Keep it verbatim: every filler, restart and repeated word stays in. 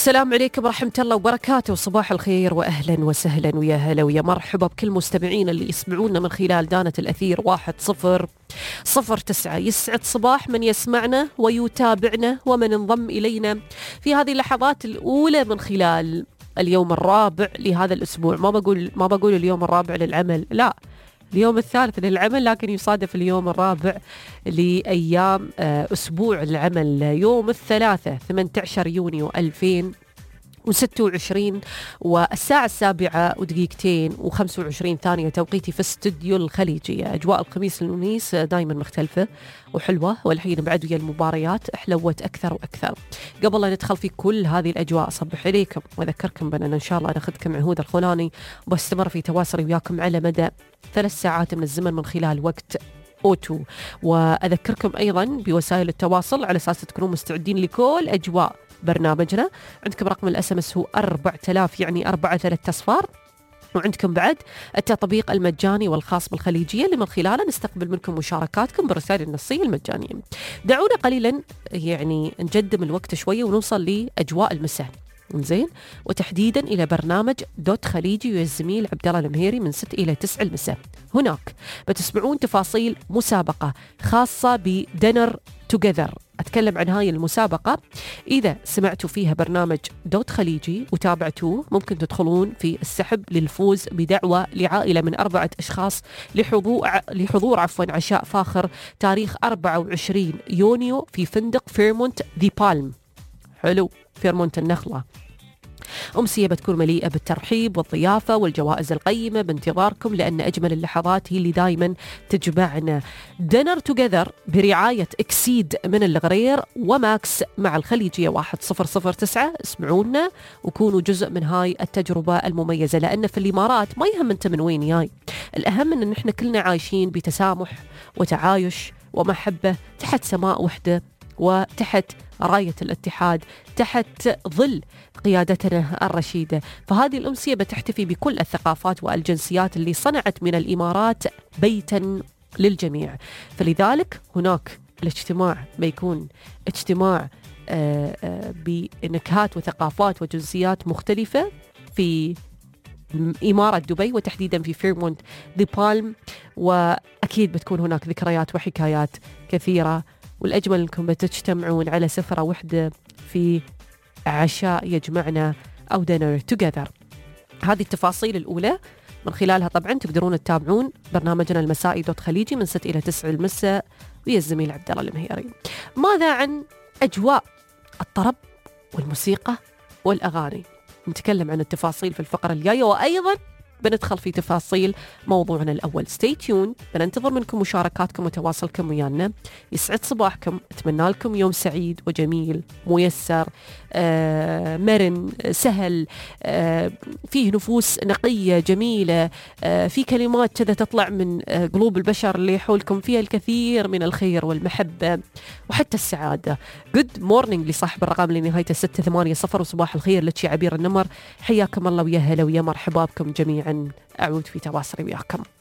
السلام عليكم ورحمة الله وبركاته، وصباح الخير وأهلا وسهلا ويا هلا ويا مرحبا بكل مستمعين اللي يسمعونا من خلال دانة الأثير واحد صفر صفر تسعة. يسعد صباح من يسمعنا ويتابعنا ومن انضم إلينا في هذه اللحظات الأولى من خلال اليوم الرابع لهذا الأسبوع. ما بقول ما بقول اليوم الرابع للعمل، لا، اليوم الثالث للعمل، لكن يصادف اليوم الرابع لأيام أسبوع العمل، يوم الثلاثاء ثمانية عشر يونيو ألفين وستة وعشرين، والساعة السابعة ودقيقتين وخمسة وعشرين ثانية توقيتي في استوديو الخليجية. أجواء الخميس الونيس دائما مختلفة وحلوة، والحين بعد ويا المباريات حلوت أكثر وأكثر. قبل لا ندخل في كل هذه الأجواء أصبح عليكم وأذكركم بأننا إن شاء الله ناخذكم عهود الخولاني وبستمر في تواصلي وياكم على مدى ثلاث ساعات من الزمن من خلال وقت أوتو. وأذكركم أيضا بوسائل التواصل على أساس تكونوا مستعدين لكل أجواء برنامجنا. عندكم رقم الاس ام اس هو أربعة آلاف، يعني أربعة ثلاث أصفار، وعندكم بعد التطبيق المجاني والخاص بالخليجية اللي من خلاله نستقبل منكم مشاركاتكم بالرسائل النصية المجانية. دعونا قليلا يعني نقدم الوقت شوية ونوصل لأجواء المساء، زين، وتحديدا إلى برنامج دوت خليجي ويا الزميل عبد الله المهيري من ستة إلى تسعة المساء. هناك بتسمعون تفاصيل مسابقة خاصة بدنر توجذر. أتكلم عن هاي المسابقة، إذا سمعتوا فيها برنامج دوت خليجي وتابعتوه ممكن تدخلون في السحب للفوز بدعوة لعائلة من أربعة أشخاص لحضور لحضور عفوا عشاء فاخر تاريخ أربعة وعشرين يونيو في فندق فيرمونت ذي بالم. حلو، فيرمونت النخلة. أمسية بتكون مليئة بالترحيب والضيافة والجوائز القيمة بانتظاركم، لأن أجمل اللحظات هي اللي دايما تجمعنا. دينر توجذر برعاية إكسيد من الغرير وماكس مع الخليجية واحد صفر صفر تسعة. اسمعونا وكونوا جزء من هاي التجربة المميزة، لأن في الإمارات ما يهم أنت من وين جاي، الأهم أن نحن كلنا عايشين بتسامح وتعايش ومحبة تحت سماء وحدة وتحت راية الاتحاد، تحت ظل قيادتنا الرشيدة. فهذه الأمسية بتحتفي بكل الثقافات والجنسيات اللي صنعت من الإمارات بيتا للجميع. فلذلك هناك الاجتماع بيكون اجتماع آآ آآ بنكهات وثقافات وجنسيات مختلفة في إمارة دبي، وتحديدا في فيرمونت ذي بالم، وأكيد بتكون هناك ذكريات وحكايات كثيرة، والأجمل أنكم بتجتمعون على سفرة واحدة في عشاء يجمعنا أو دينر توجذر. هذه التفاصيل الأولى من خلالها طبعا تقدرون تتابعون برنامجنا المسائي دوت خليجي من ستة إلى تسعة المساء ويا الزميل عبد الله المهيري. ماذا عن أجواء الطرب والموسيقى والأغاني؟ نتكلم عن التفاصيل في الفقرة الجاية، وأيضا بندخل في تفاصيل موضوعنا الأول. stay tuned، بننتظر منكم مشاركاتكم وتواصلكم ويانا. يسعد صباحكم، أتمنى لكم يوم سعيد وجميل ميسر آه، مرن سهل، آه، فيه نفوس نقية جميلة، آه، في كلمات كذا تطلع من آه، قلوب البشر اللي حولكم فيها الكثير من الخير والمحبة وحتى السعادة. good morning لصاحب الرقم اللي نهايته ستة ثمانية صفر، وصباح الخير لك يا عبير النمر. حياكم الله ويا هلا ويا مرحبا بكم جميعا. أعود في تواصلي وياكم.